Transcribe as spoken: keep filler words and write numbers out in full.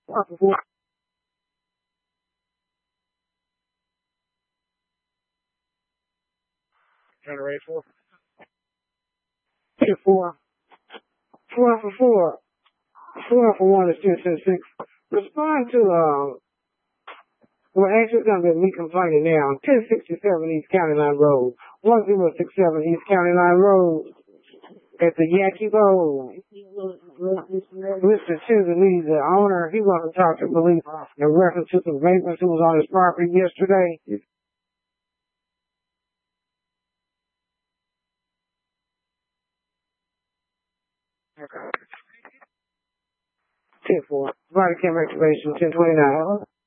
Generate four. Hit four. Four for four. Four for one is ten six. Respond to, um, well, actually, it's going to be me complaining now. ten sixty-seven East County Line Road. one zero six seven East County Line Road. At the Yaqui Bowl. Mister Chisley, the owner, he wants to talk to police in reference to some vagrants who was on his property yesterday. ten four. Body cam activation ten twenty-nine.